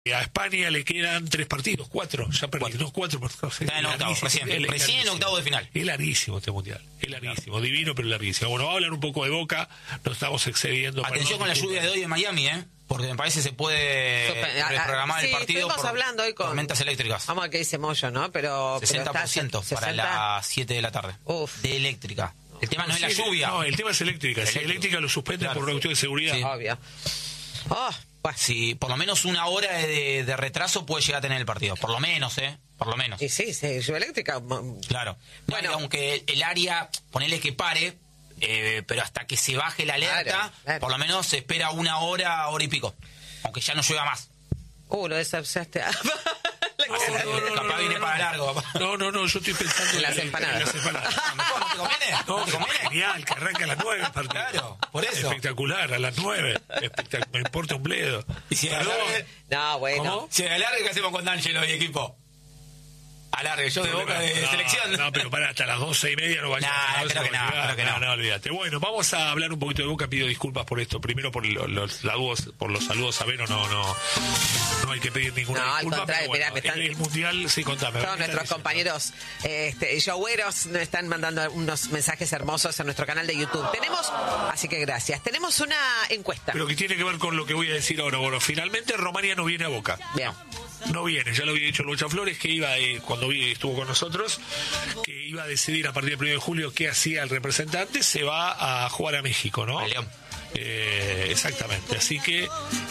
A España le quedan 3 partidos, 4, ya perdí, no 4 partidos. Está en octavo, recién en octavo de final. Es larguísimo este mundial, es larguísimo, divino pero larguísimo. Bueno, vamos a hablar un poco de Boca, nos estamos excediendo. Atención con la lluvia de hoy en Miami, porque me parece se puede reprogramar el partido por hablando hoy con tormentas eléctricas. Vamos a ver qué dice Moyo, ¿no? Pero 60% para las 7 de la tarde. De eléctrica. El tema no es la lluvia. No, el tema es eléctrica. Si eléctrica lo suspenden por una cuestión de seguridad. Sí. Obvio. Sí, por lo menos una hora de retraso puede llegar a tener el partido. Por lo menos, Por lo menos. Y sí, lluvia eléctrica. Claro. Bueno, aunque el área, ponele que pare, pero hasta que se baje la alerta, claro. Por lo menos se espera una hora, hora y pico. Aunque ya no llueva más. Lo desahuciaste. Capaz viene para largo, papá. No, yo estoy pensando en las empanadas. ¿No te conviene? No, te conviene. Genial, que arranque a las 9 el partido. Claro, por eso. Espectacular, a las 9. Me importa un bledo. ¿Y si alargue? No, bueno. ¿Cómo? Si alargue, ¿qué hacemos con D'Angelo y equipo? Alargue, yo de Boca de selección. No, pero para hasta las 12:30 no vaya a creo que no. No, olvídate. Bueno, vamos a hablar un poquito de Boca. Pido disculpas por esto. Primero por los saludos a Vero, no hay que pedir ninguna disculpa. No, al contrario, bueno, mirá, me están... el Mundial, sí, contame. Todos nuestros compañeros Jogueros nos están mandando unos mensajes hermosos en nuestro canal de YouTube. Así que gracias. Tenemos una encuesta. Pero que tiene que ver con lo que voy a decir ahora. Bueno, finalmente Romania no viene a Boca. Bien. No viene, ya lo había dicho Lucha Flores, que iba, cuando estuvo con nosotros, que iba a decidir a partir del 1 de julio qué hacía el representante. Se va a jugar a México, ¿no? León. Exactamente, así que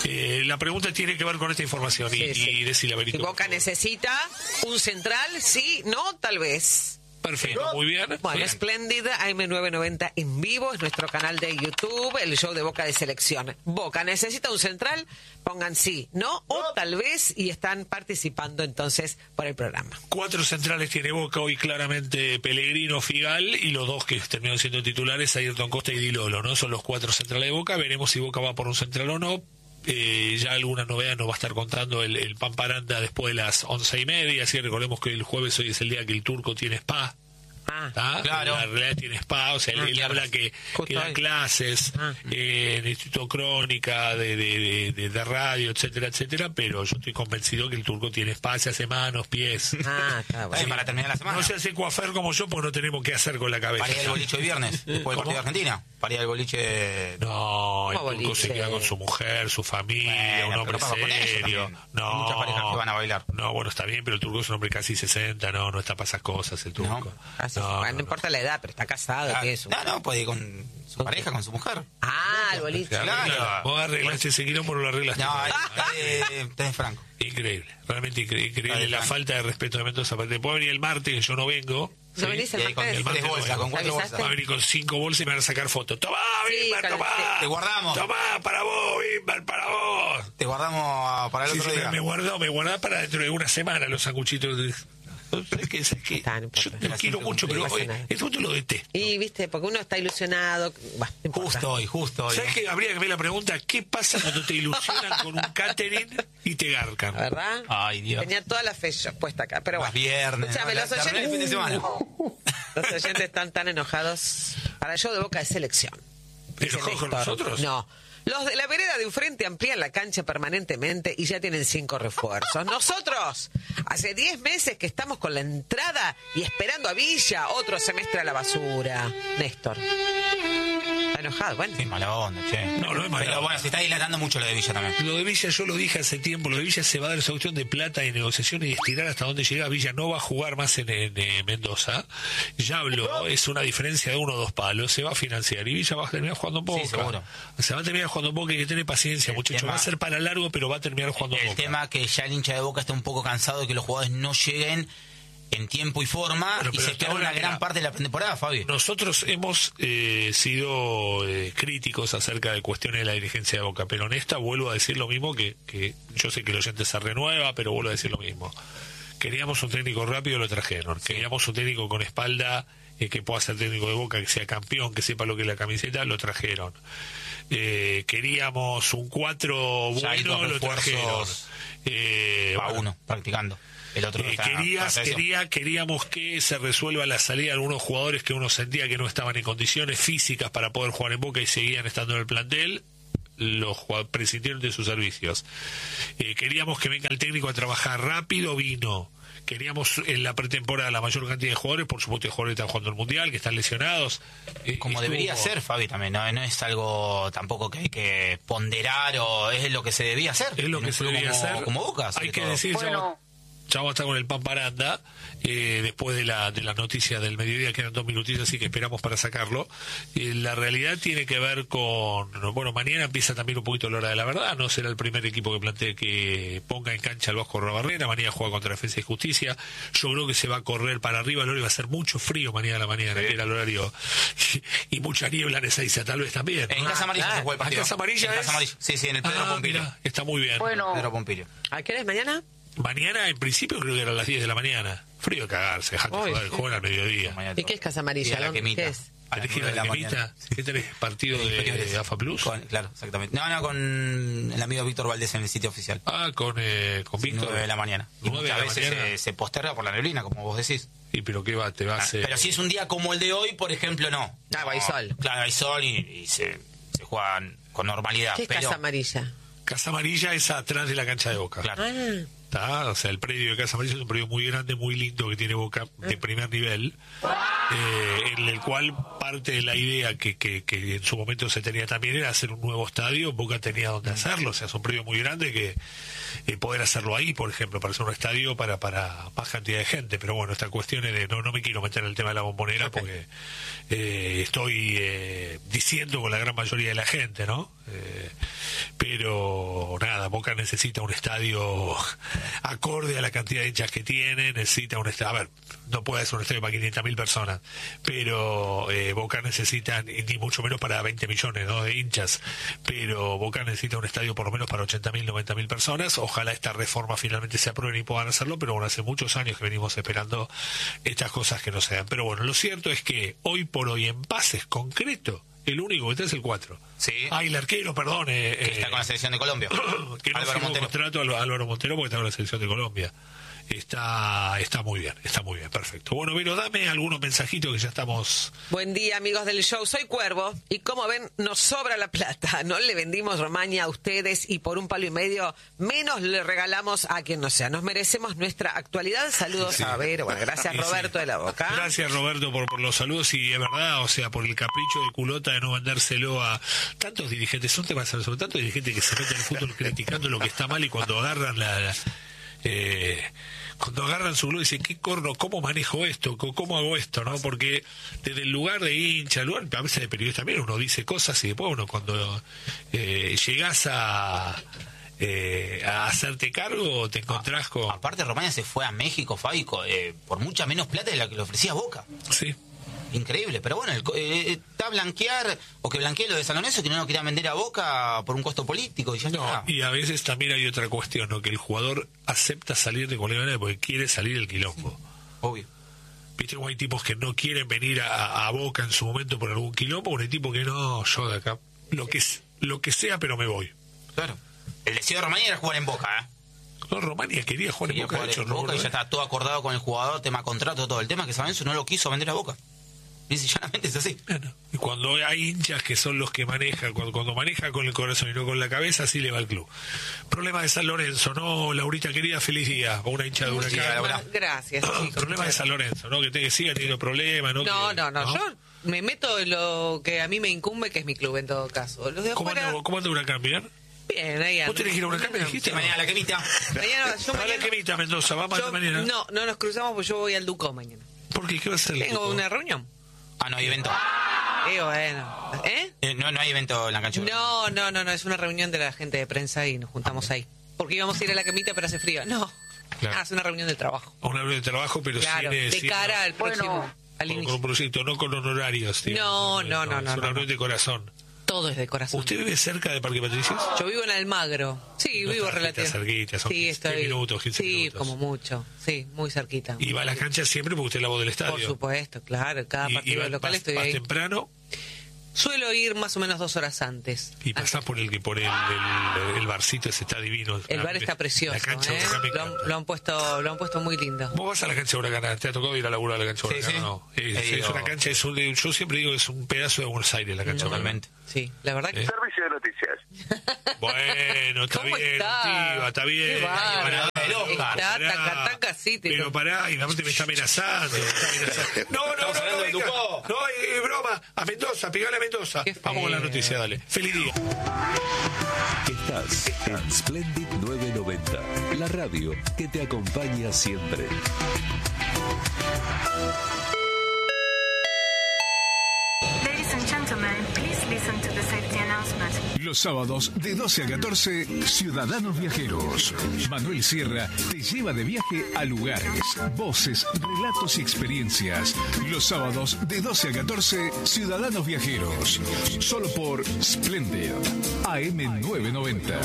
la pregunta tiene que ver con esta información. Sí. Y decirle a Benito. Si Boca necesita un central, sí, no, tal vez. Perfecto, muy bien. Bueno, bien. Splendid, AM990 en vivo, es nuestro canal de YouTube, el show de Boca de Selección. Boca necesita un central, pongan sí, no, o tal vez, y están participando entonces por el programa. 4 centrales tiene Boca hoy, claramente Pellegrino, Figal, y los 2 que terminaron siendo titulares, Ayrton Costa y Di Lolo, ¿no? Son los 4 centrales de Boca. Veremos si Boca va por un central o no. Ya alguna novedad nos va a estar contando el Pamparanda después de las 11:30. Así que recordemos que el jueves hoy es el día que el turco tiene spa. Claro. La realidad tiene spa, o sea, él habla que da clases en el Instituto Crónica de radio, etcétera, pero yo estoy convencido que el turco tiene spa, se hace manos, pies. Bueno. Para terminar la semana. No se hace coafer como yo, porque no tenemos qué hacer con la cabeza. Para ir al boliche de viernes, después del partido de Argentina. Para ir al boliche. No, el turco se queda con su mujer, su familia, un hombre serio. No, hay muchas parejas que van a bailar. No, bueno, está bien, pero el turco es un hombre casi 60, no está para esas cosas el turco. No importa la edad, pero está casado. No, puede ir con su pareja, con su mujer. El boliche. Claro. Vos arreglaste ese quilombo, no lo arreglaste. No, está de Franco. Increíble, realmente increíble la falta de respeto de esa parte. Puede venir el martes, que yo no vengo. ¿No venís el martes? Con 3 bolsas, con 4 bolsas. Va a venir con 5 bolsas y me van a sacar fotos. ¡Tomá, Bimber, tomá! Te guardamos. ¡Tomá, para vos, Bimber, para vos! Te guardamos para el otro día. Me guardaba para dentro de una semana los sanguchitos. Que yo te quiero mucho, pero hoy el fútbol lo detesto. Y viste, porque uno está ilusionado. Justo hoy. ¿Sabes que habría que ver la pregunta? ¿Qué pasa cuando te ilusionan con un catering y te garcan? ¿Verdad? Ay, Dios. Tenía toda la fe puesta acá, pero bueno. Viernes. Escúchame, los oyentes. El fin de semana. Los oyentes están tan enojados. Para el show de Boca de Selección. ¿Enojados con nosotros? No. Los de la vereda de enfrente amplían la cancha permanentemente y ya tienen 5 refuerzos. Nosotros, hace 10 meses que estamos con la entrada y esperando a Villa, otro semestre a la basura. Néstor. Está enojado, bueno. Sí, mala onda, che. No es mala. Pero bueno, se está dilatando mucho lo de Villa también. Lo de Villa, yo lo dije hace tiempo, lo de Villa se va a dar esa cuestión de plata y negociaciones y estirar hasta donde llega. Villa no va a jugar más en Mendoza. Ya habló, es una diferencia de 1 o 2 palos, se va a financiar y Villa va a terminar jugando en Boca. Sí, seguro. Se va a terminar jugando en Boca, hay que tener paciencia, muchachos. Va a ser para largo, pero va a terminar jugando en Boca. El tema que ya el hincha de Boca está un poco cansado de que los jugadores no lleguen en tiempo y forma, pero y se pierde una gran parte de la temporada, Fabio. Nosotros hemos sido críticos acerca de cuestiones de la dirigencia de Boca, pero en esta vuelvo a decir lo mismo que yo sé que el oyente se renueva, pero vuelvo a decir lo mismo. Queríamos un técnico rápido, lo trajeron. Queríamos un técnico con espalda que pueda ser técnico de Boca, que sea campeón, que sepa lo que es la camiseta, lo trajeron. Queríamos un 4 bueno, lo trajeron. Uno practicando. El otro queríamos que se resuelva la salida de algunos jugadores que uno sentía que no estaban en condiciones físicas para poder jugar en Boca y seguían estando en el plantel. los jugadores prescindieron de sus servicios. Queríamos que venga el técnico a trabajar rápido, vino. Queríamos en la pretemporada la mayor cantidad de jugadores, por supuesto hay jugadores que están jugando el Mundial, que están lesionados. Como debería ser, Fabi, también, no es algo tampoco que hay que ponderar, o es lo que se debía hacer. Es lo que se debía hacer. Como Boca. Hay que decir, ya vamos a estar con el pan para anda, después de la noticia del mediodía, quedan 2 minutitos, así que esperamos para sacarlo. La realidad tiene que ver con, bueno, mañana empieza también un poquito la hora de la verdad, no será el primer equipo que plantee que ponga en cancha al Vasco Arrobarrena, mañana juega contra Defensa y Justicia, yo creo que se va a correr para arriba, el horario va a ser mucho frío mañana a la mañana, que era el horario, y mucha niebla en Ezeiza, tal vez también, ¿no? En Casa Amarilla se juega el partido. ¿En Casa Amarilla? Sí, en el Pedro Pompilio. Mira, está muy bien. Bueno. Pedro Pompilio. ¿A qué hora es mañana? Mañana, en principio, creo que era a las 10 de la mañana. Frío de cagarse, dejate joder, juegan al mediodía. ¿Y qué es Casa Amarilla? ¿Qué es? ¿Tenés que ir a la Quemita? ¿Qué tenés? ¿Partido de AFA Plus? Claro, exactamente. No, con el amigo Víctor Valdés en el sitio oficial. Con Víctor. 9 de la mañana. Y muchas veces se posterga por la neblina, como vos decís. ¿Y pero qué va? ¿Te va a hacer? Pero si es un día como el de hoy, por ejemplo, no. Hay sol. Claro, hay sol y se juegan con normalidad. ¿Qué es Casa Amarilla? Casa Amarilla es atrás de la cancha de Boca. Claro. O sea, el predio de Casa Amarilla es un predio muy grande, muy lindo que tiene Boca de primer nivel, en el cual parte de la idea que en su momento se tenía también era hacer un nuevo estadio. Boca tenía donde hacerlo, o sea, es un predio muy grande que poder hacerlo ahí, por ejemplo, para hacer un estadio para más cantidad de gente. Pero bueno, esta cuestión es de no me quiero meter en el tema de la Bombonera porque estoy diciendo con la gran mayoría de la gente, ¿no? Pero nada, Boca necesita un estadio acorde a la cantidad de hinchas que tiene, necesita un estadio, a ver, no puede ser un estadio para 500.000 personas, pero Boca necesita, ni mucho menos para 20 millones, ¿no?, de hinchas, pero Boca necesita un estadio por lo menos para 80.000, 90.000 personas. Ojalá esta reforma finalmente se apruebe y puedan hacerlo, pero bueno, hace muchos años que venimos esperando estas cosas que no se dan. Pero bueno, lo cierto es que hoy por hoy en pases concretos, el único que está es el 4. Sí. El arquero, perdón. Que está con la selección de Colombia. Que no firmó contrato a Álvaro Montero porque está con la selección de Colombia. Está muy bien, perfecto. Bueno, pero dame algunos mensajitos que ya estamos... Buen día, amigos del show. Soy Cuervo y como ven, nos sobra la plata. No le vendimos Romaña a ustedes y por $1,5 menos le regalamos a quien no sea. Nos merecemos nuestra actualidad. Saludos a ver. Bueno, gracias Roberto de la Boca. Gracias Roberto por los saludos y es verdad, o sea, por el capricho de culota de no vendérselo a tantos dirigentes. Son temas sobre tantos dirigentes que se meten en el fútbol criticando lo que está mal y cuando agarran cuando agarran su globo y dicen, ¿qué corno? ¿Cómo manejo esto? ¿Cómo hago esto? ¿No? Porque desde el lugar de hincha, el lugar, a veces de periodista también, uno dice cosas y después uno cuando llegás a hacerte cargo te encontrás con... Aparte Romaña se fue a México, Fabi, por mucha menos plata de la que le ofrecía Boca. Sí. Increíble, pero bueno, está blanquear, o que blanquee lo de San Lorenzo, que no lo quería vender a Boca por un costo político y ya está. Y a veces también hay otra cuestión, ¿no? Que el jugador acepta salir de cualquier manera porque quiere salir del quilombo. Obvio. Viste como hay tipos que no quieren venir a Boca en su momento por algún quilombo, o hay tipos que no, yo de acá, lo que sea, pero me voy. Claro. El deseo de Romaña era jugar en Boca, No, Romaña quería jugar en Boca, y ya está todo acordado con el jugador, tema contrato, todo el tema, que San Lorenzo no lo quiso vender a Boca. Y llanamente es así. Bueno, y cuando hay hinchas que son los que manejan, cuando maneja con el corazón y no con la cabeza, así le va al club. Problema de San Lorenzo, ¿no? Laurita querida, feliz día. Una hincha de Huracán. Gracias, chicos. Problema de San Lorenzo, ¿no? Que siga teniendo problemas, ¿no? No. Yo me meto en lo que a mí me incumbe, que es mi club en todo caso. Los de ¿Cómo anda Huracán, bien? Bien, ahí anda. ¿Vos tenés que ir a Huracán, me dijiste? Mañana a la Quemita. Mañana, a la Quemita, Mendoza, vamos mañana. No nos cruzamos porque yo voy al Ducó mañana. ¿Por qué? ¿Qué va a hacer? Tengo una reunión. No hay evento. Bueno. No hay evento en la cancha. No, es una reunión de la gente de prensa y nos juntamos ahí. Porque íbamos a ir a la Quemita, pero hace frío. No, claro. Es una reunión de trabajo. Una reunión de trabajo, pero claro, de cara al próximo... Con un proyecto, no con honorarios. No. Es una reunión de corazón. Todo es de corazón. ¿Usted vive cerca de Parque Patricios? Yo vivo en Almagro. Sí, no vivo relativamente. Cerquita, son 15 minutos, 15 minutos. Sí, como mucho. Sí, muy cerquita. ¿Y va a la cancha siempre porque usted es la voz del estadio? Por supuesto, claro. Cada partido local estoy ahí. ¿Vas temprano? Suelo ir más o menos 2 horas antes. Y pasás por el barcito, ese está divino. El bar está precioso. La cancha lo han puesto muy lindo. ¿Vos vas a la cancha de Huracán? ¿Te ha tocado ir a laburar a la cancha de Huracán? Sí. No. Es una cancha, yo siempre digo que es un pedazo de Buenos Aires la cancha. Totalmente. Sí, la verdad que... Servicio de noticias. Bueno, está ¿Cómo bien, está? está bien. Qué bárbaro. Está, taca, sí. Pero pará, y la me está amenazando. No, es broma. A Mendoza, pegale a Mendoza. Vamos con la noticia, dale. Feliz día. Estás en Splendid 990, la radio que te acompaña siempre. Ladies and gentlemen, please listen to the safety announcement. Los sábados de 12 a 14, Ciudadanos Viajeros. Manuel Sierra te lleva de viaje a lugares, voces, relatos y experiencias. Los sábados de 12 a 14, Ciudadanos Viajeros. Solo por Splendid AM 990.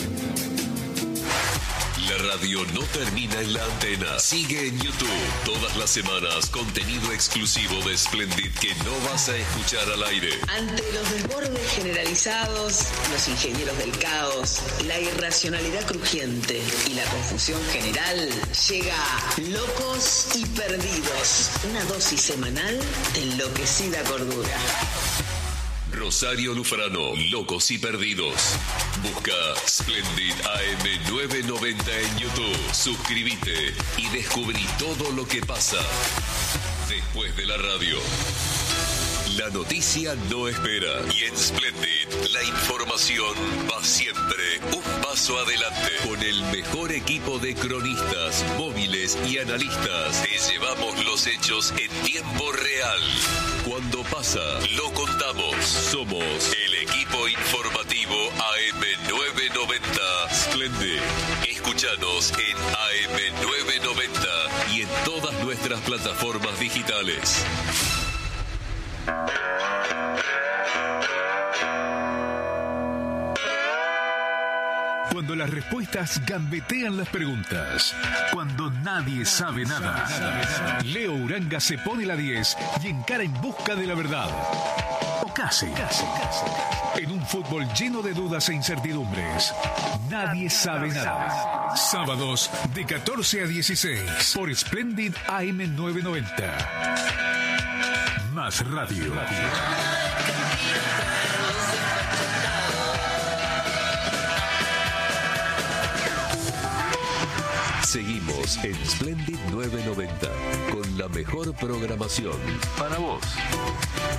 La radio no termina en la antena. Sigue en YouTube. Todas las semanas, contenido exclusivo de Splendid que no vas a escuchar al aire. Ante los desbordes generalizados, los ingenieros del caos, la irracionalidad crujiente y la confusión general, llega Locos y Perdidos. Una dosis semanal de enloquecida cordura. Rosario Lufrano, Locos y Perdidos. Busca Splendid AM 990 en YouTube. Suscríbete y descubrí todo lo que pasa después de la radio. La noticia no espera y en Splendid la información va siempre un paso adelante. Con el mejor equipo de cronistas, móviles y analistas te llevamos los hechos en tiempo real. Cuando pasa, lo contamos. Somos el equipo informativo AM 990 Splendid. Escúchanos en AM 990 y en todas nuestras plataformas digitales. Cuando las respuestas gambetean las preguntas. Cuando nadie sabe nada. Leo Uranga se pone la 10 y encara en busca de la verdad. O casi. En un fútbol lleno de dudas e incertidumbres. Nadie sabe nada. Sábados de 14 a 16 por Splendid AM 990. Más radio. Seguimos en Splendid 990 con la mejor programación para vos.